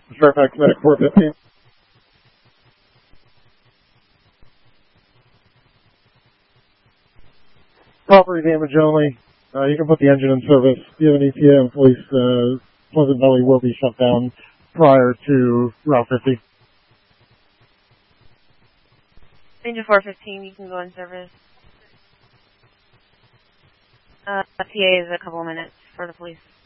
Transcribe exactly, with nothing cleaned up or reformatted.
Fairfax Medic four fifteen. Property damage only. Uh, you can put the engine in service. Do you have an E T A in police? Uh, Pleasant Valley will be shut down prior to Route fifty. Ranger four fifteen, you can go in service. Uh, P A is a couple minutes for the police.